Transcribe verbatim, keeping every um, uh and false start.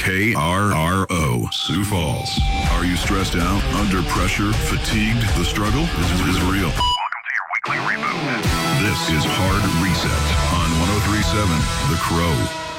K R R O, Sioux Falls. Are you stressed out, under pressure, fatigued? The struggle is, is real. Welcome to your weekly reboot. This is Hard Reset on one oh three point seven The Crow.